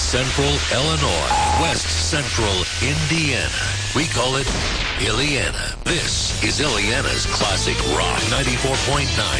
Central Illinois, West Central Indiana. We call it Illiana. This is Illiana's Classic Rock 94.9